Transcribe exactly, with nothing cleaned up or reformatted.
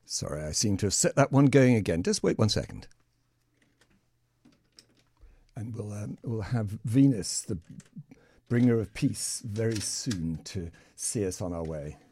Sorry, I seem to have set that one going again. Just wait one second. And we'll, um, we'll have Venus, the bringer of peace, very soon to see us on our way.